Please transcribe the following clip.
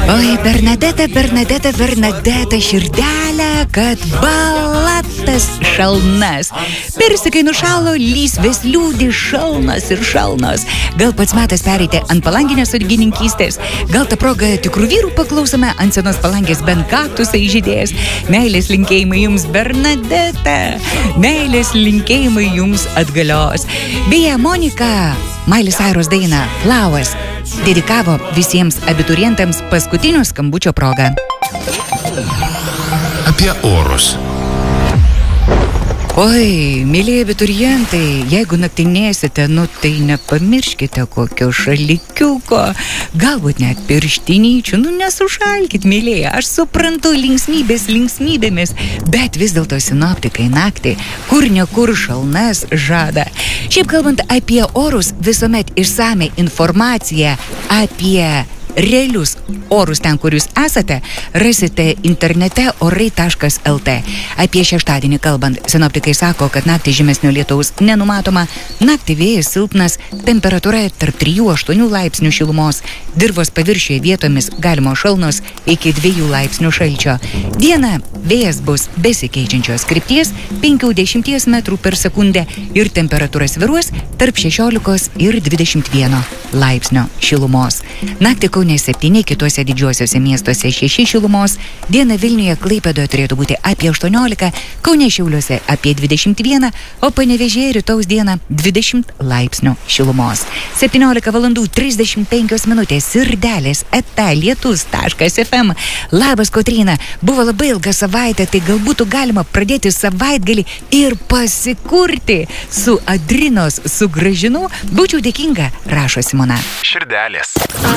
Oi, Bernadeta, širdelė, kad balatas šalnas. Persikai nušalo, lysvės liūdi, šalnos. Gal pats metas pereiti ant palanginės sodininkystės. Gal ta proga tikrų vyrų paklausome, ant senos palangės bent kaktusai žydės. Meilės linkėjimai jums, Bernadeta. Meilės linkėjimai jums atgalios. Beje, Monika Miley Cyrus dainą Flowers dedikavo visiems abiturientams paskutinio skambučio proga. Apie orus. Oi, mėlyje abiturientai, jeigu naktinėsite, tai nepamirškite kokio šalikiuko, galbūt net pirštinyčių, nesušalkit, mėlyje, aš suprantu linksmybėmis, bet vis dėlto sinoptikai naktį kur ne kur šalnas žada. Šiaip kalbant apie orus, visuomet išsame informaciją apie realius orus ten, kur jūs esate, rasite internete orai.lt. Apie šeštadienį kalbant, sinoptikai sako, kad naktį žymesnio lietaus nenumatoma, naktį vėjas silpnas, temperatūra tarp 3-8 laipsnių šilumos, dirvos paviršiuje vietomis galimo šalnos iki 2 laipsnių šalčio. Dieną vėjas bus besikeičiančios krypties 50 metrų per sekundę ir temperatūra svyruos tarp 16 ir 21 laipsnio šilumos. Naktį Kaune 7, kituose didžiuosiuose miestuose 6 šilumos, diena Vilniuje, Klaipėdoje turėtų būti apie 18, Kaune, Šiauliuose apie 21, o Panevėžyje rytaus dieną 20 laipsnių šilumos. 17:35 Sirdelės @lietus.fm. Labas, Kotryna, buvo labai ilga savaitė, tai galbūt galima pradėti savaitgalį ir pasikurti su Adrinos sugrąžinu. Būčiau dėkinga, rašo Simona. Širdelės.